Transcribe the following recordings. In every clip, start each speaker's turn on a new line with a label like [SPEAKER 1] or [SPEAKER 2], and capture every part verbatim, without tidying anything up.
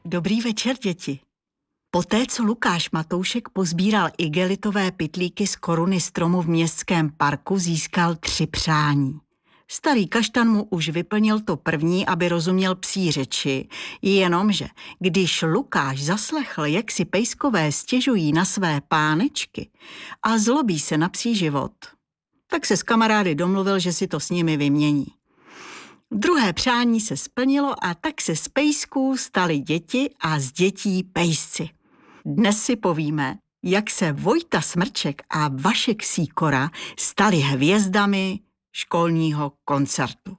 [SPEAKER 1] Dobrý večer, děti. Poté, co Lukáš Matoušek pozbíral igelitové pytlíky z koruny stromu v městském parku, získal tři přání. Starý kaštan mu už vyplnil to první, aby rozuměl psí řeči, jenomže když Lukáš zaslechl, jak si pejskové stěžují na své pánečky a zlobí se na psí život, tak se s kamarády domluvil, že si to s nimi vymění. Druhé přání se splnilo a tak se z pejsků staly děti a z dětí pejsci. Dnes si povíme, jak se Vojta Smrček a Vašek Sýkora stali hvězdami školního koncertu.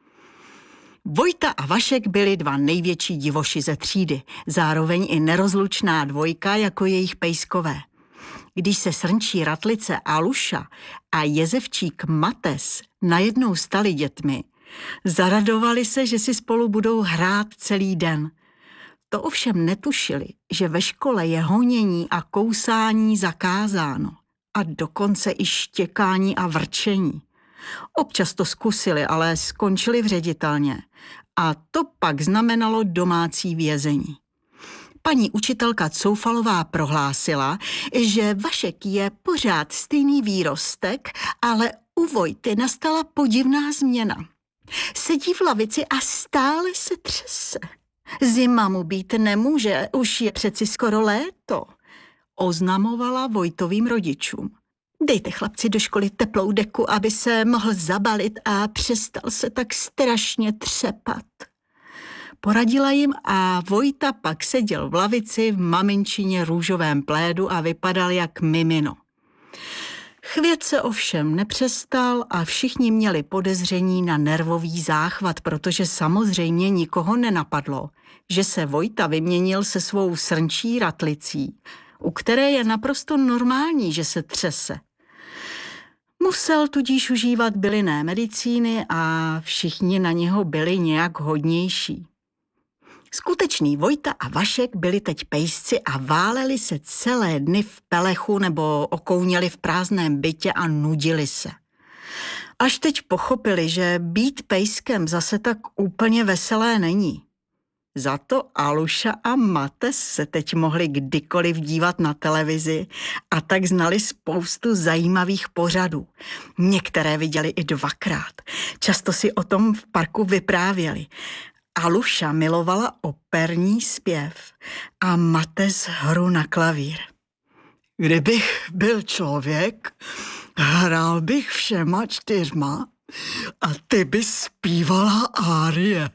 [SPEAKER 1] Vojta a Vašek byli dva největší divoši ze třídy, zároveň i nerozlučná dvojka jako jejich pejskové. Když se srnčí ratlice Aluša a jezevčík Mates najednou stali dětmi, zaradovali se, že si spolu budou hrát celý den. To ovšem netušili, že ve škole je honění a kousání zakázáno a dokonce i štěkání a vrčení. Občas to zkusili, ale skončili v ředitelně a to pak znamenalo domácí vězení. Paní učitelka Coufalová prohlásila, že Vašek je pořád stejný výrostek, ale u Vojty nastala podivná změna. Sedí v lavici a stále se třese. Zima mu být nemůže, už je přeci skoro léto, oznamovala Vojtovým rodičům. Dejte chlapci do školy teplou deku, aby se mohl zabalit a přestal se tak strašně třepat. Poradila jim a Vojta pak seděl v lavici v maminčině růžovém plédu a vypadal jak mimino. Chvět se ovšem nepřestal a všichni měli podezření na nervový záchvat, protože samozřejmě nikoho nenapadlo, že se Vojta vyměnil se svou srnčí ratlicí, u které je naprosto normální, že se třese. Musel tudíž užívat bylinné medicíny a všichni na něho byli nějak hodnější. Skutečný Vojta a Vašek byli teď pejsci a váleli se celé dny v pelechu nebo okouněli v prázdném bytě a nudili se. Až teď pochopili, že být pejskem zase tak úplně veselé není. Za to Aluša a Mates se teď mohli kdykoliv dívat na televizi a tak znali spoustu zajímavých pořadů. Některé viděli i dvakrát. Často si o tom v parku vyprávěli. Aluša milovala operní zpěv a Mates hru na klavír. Kdybych byl člověk, hrál bych všema čtyřma a ty bys zpívala árie,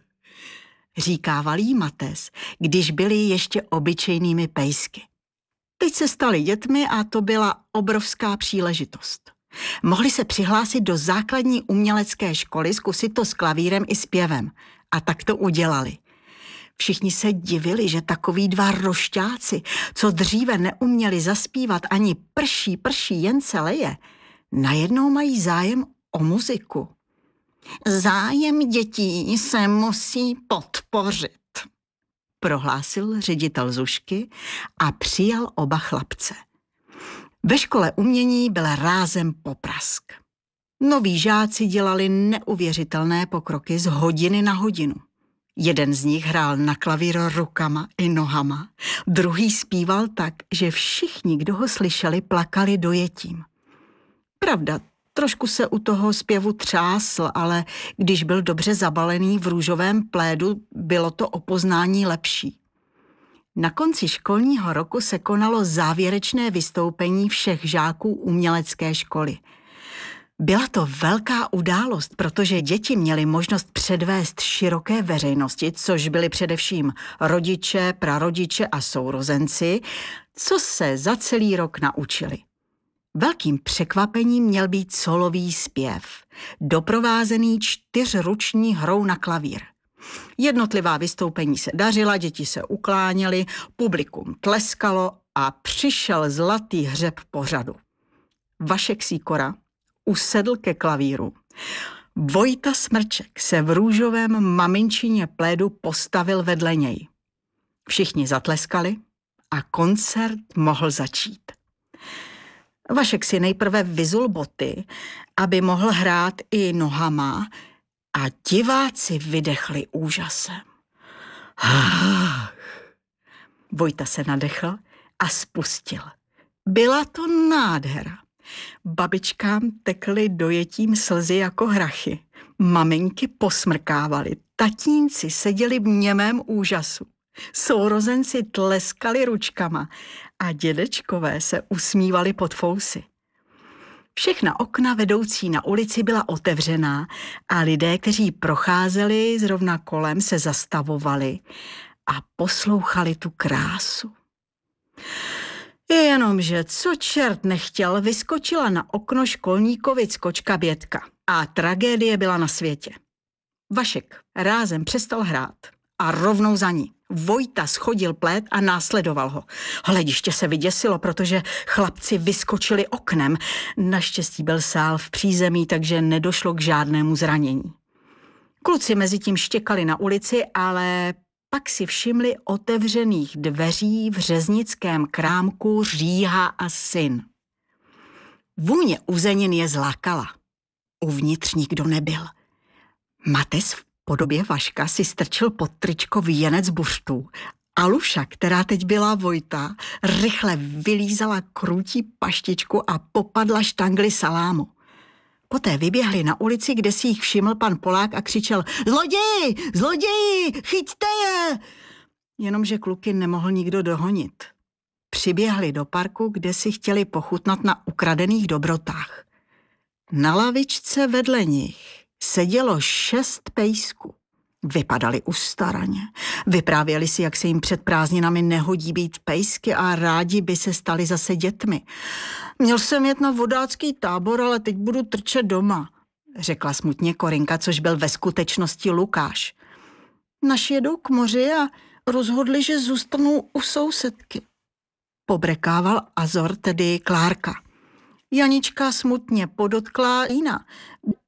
[SPEAKER 1] říkával jí Mates, když byli ještě obyčejnými pejsky. Teď se stali dětmi a to byla obrovská příležitost. Mohli se přihlásit do základní umělecké školy, zkusit to s klavírem i zpěvem. A tak to udělali. Všichni se divili, že takoví dva rošťáci, co dříve neuměli zaspívat ani prší, prší, jen se leje, najednou mají zájem o muziku. Zájem dětí se musí podpořit, prohlásil ředitel Zušky a přijal oba chlapce. Ve škole umění byl rázem poprask. Noví žáci dělali neuvěřitelné pokroky z hodiny na hodinu. Jeden z nich hrál na klavír rukama i nohama, druhý zpíval tak, že všichni, kdo ho slyšeli, plakali dojetím. Pravda, trošku se u toho zpěvu třásl, ale když byl dobře zabalený v růžovém plédu, bylo to o poznání lepší. Na konci školního roku se konalo závěrečné vystoupení všech žáků umělecké školy. Byla to velká událost, protože děti měly možnost předvést široké veřejnosti, což byli především rodiče, prarodiče a sourozenci, co se za celý rok naučili. Velkým překvapením měl být solový zpěv, doprovázený čtyřruční hrou na klavír. Jednotlivá vystoupení se dařila, děti se ukláněly, publikum tleskalo a přišel zlatý hřeb pořadu. Vašek Sýkora usedl ke klavíru. Vojta Smrček se v růžovém maminčině plédu postavil vedle něj. Všichni zatleskali a koncert mohl začít. Vašek si nejprve vyzul boty, aby mohl hrát i nohama a diváci vydechli úžasem. Vojta se nadechl a spustil. Byla to nádhera. Babičkám tekly dojetím slzy jako hrachy. Maminky posmrkávaly, tatínci seděli v němém úžasu. Sourozenci tleskali ručkama a dědečkové se usmívali pod fousy. Všechna okna vedoucí na ulici byla otevřená a lidé, kteří procházeli zrovna kolem, se zastavovali a poslouchali tu krásu. Jenomže, co čert nechtěl, vyskočila na okno školníkovic kočka Bětka a tragédie byla na světě. Vašek rázem přestal hrát a rovnou za ní. Vojta schodil plét a následoval ho. Hlediště se vyděsilo, protože chlapci vyskočili oknem. Naštěstí byl sál v přízemí, takže nedošlo k žádnému zranění. Kluci mezi tím štěkali na ulici, ale pak si všimli otevřených dveří v řeznickém krámku Říha a syn. Vůně uzenin je zlákala. Uvnitř nikdo nebyl. Matez v podobě Vaška si strčil pod tričko věnec buřtů. Aluša, která teď byla Vojta, rychle vylízala krůtí paštičku a popadla štangli salámu. Poté vyběhli na ulici, kde si jich všiml pan Polák a křičel: Zloději! Zloději! Chyťte je! Jenomže kluky nemohl nikdo dohonit. Přiběhli do parku, kde si chtěli pochutnat na ukradených dobrotách. Na lavičce vedle nich sedělo šest pejsků. Vypadali ustaraně. Vyprávěli si, jak se jim před prázdninami nehodí být pejsky a rádi by se stali zase dětmi. Měl jsem jet na vodácký tábor, ale teď budu trčet doma, řekla smutně Korinka, což byl ve skutečnosti Lukáš. Naši jedou k moři a rozhodli, že zůstanou u sousedky. Pobrekával Azor, tedy Klárka. Janička smutně podotkla Ina.